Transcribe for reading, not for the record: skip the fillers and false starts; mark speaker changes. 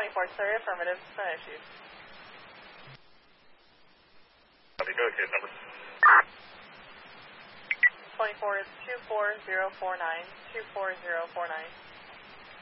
Speaker 1: 24 clear, affirmative, no issues.
Speaker 2: Copy, go case number.
Speaker 1: 24 is 24049, 24049.